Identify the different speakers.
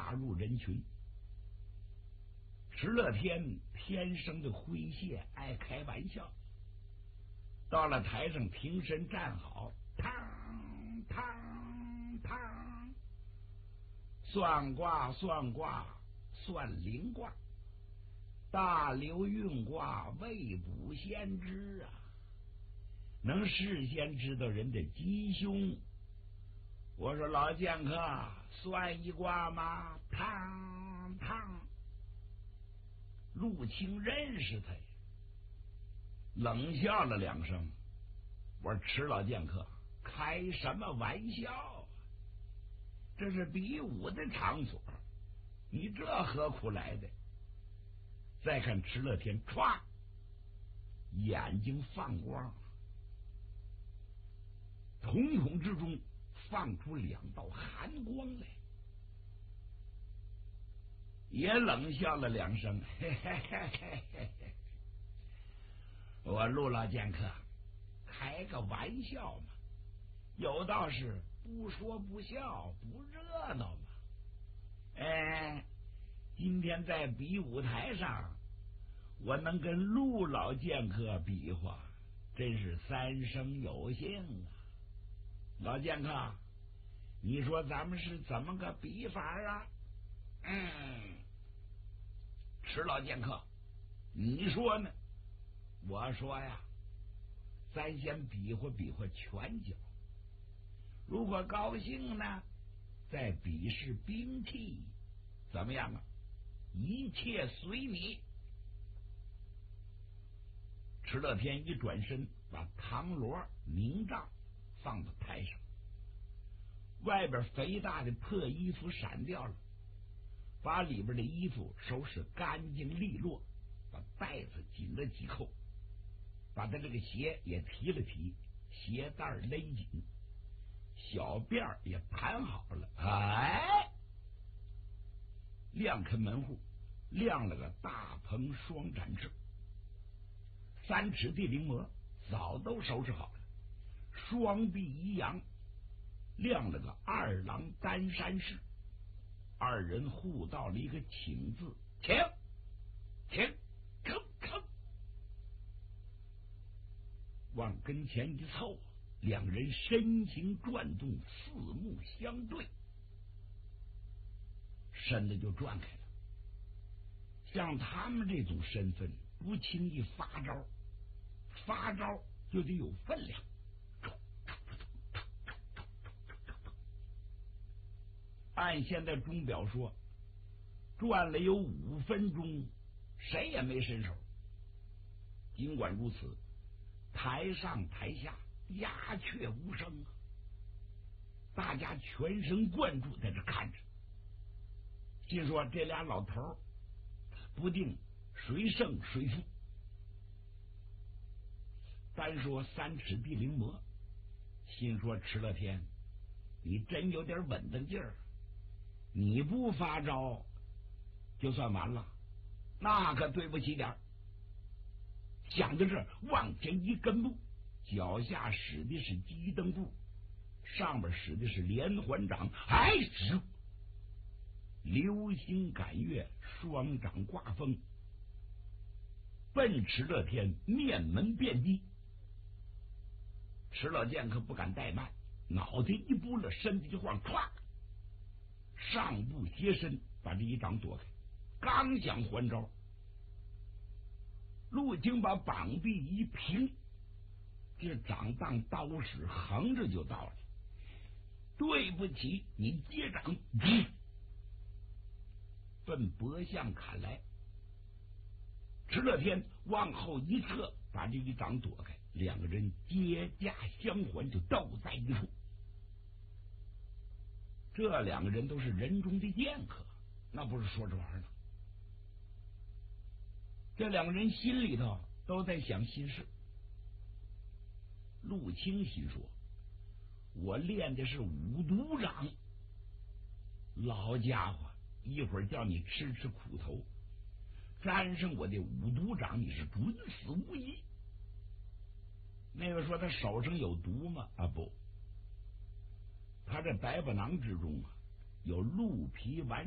Speaker 1: 杀入人群。石乐天天生的诙谐，爱开玩笑。到了台上挺身站好，嘡嘡嘡，算卦算卦算灵卦，大流运卦未卜先知啊，能事先知道人的吉凶。我说老剑客，算一卦吗？嘡嘡，陆青认识他呀，冷笑了两声。我说迟老剑客，开什么玩笑啊？这是比武的场所，你这何苦来的？再看迟乐天，歘，眼睛放光，瞳孔之中放出两道寒光来，也冷笑了两声，嘿嘿嘿嘿嘿嘿。我陆老剑客，开个玩笑嘛，有道是不说不笑，不热闹嘛。哎，今天在比武台上，我能跟陆老剑客比划，真是三生有幸啊！老剑客，你说咱们是怎么个比法啊？迟老剑客，你说呢？我说呀，咱先比划比划拳脚，如果高兴呢，再比试兵器，怎么样啊？一切随你。迟乐天一转身，把唐罗明杖放到台上，外边肥大的破衣服闪掉了，把里边的衣服收拾干净利落，把带子紧了几扣，把他这个鞋也提了提，鞋带勒紧，小辫也盘好了。哎，亮开门户，亮了个大棚双展翅，三尺地灵魔早都收拾好了，双臂一扬，亮了个二郎担山式，二人互道了一个请字，请请吭吭，往跟前一凑，两人身形转动，四目相对，身子就转开了。像他们这种身份，不轻易发招，发招就得有分量。按现在钟表说，转了有5分钟，谁也没伸手。尽管如此，台上台下鸦雀无声啊，大家全神贯注在这看着，心说这俩老头不定谁胜谁负。单说三尺地灵魔，心说迟乐天，你真有点稳当劲儿，你不发招就算完了，那可对不起点儿。想到这儿，往前一跟步，脚下使的是鸡蹬步，上边使的是连环掌，哎，流星赶月，双掌挂风，奔迟乐天面门便击。迟老剑客不敢怠慢，脑袋一拨了，身子就晃，唰，上步斜身，把这一掌躲开。刚想还招，陆青把膀臂一平，这掌当刀使，横着就到了。对不起，你接掌，奔脖项砍来。迟乐天往后一撤，把这一掌躲开，两个人接驾相还，就斗在一处。这两个人都是人中的剑客，那不是说着玩的。这两个人心里头都在想心事。陆青心说，我练的是五毒掌，老家伙，一会儿叫你吃吃苦头，沾上我的五毒掌，你是准死无疑。那个说他手上有毒吗？啊不，他这白布囊之中啊有鹿皮丸